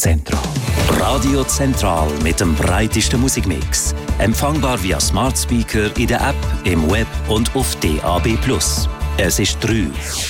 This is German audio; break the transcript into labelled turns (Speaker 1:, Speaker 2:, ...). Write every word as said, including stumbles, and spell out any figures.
Speaker 1: Zentral.
Speaker 2: Radio Zentral mit dem breitesten Musikmix. Empfangbar via Smart Speaker in der App, im Web und auf D A B plus. Es ist drei.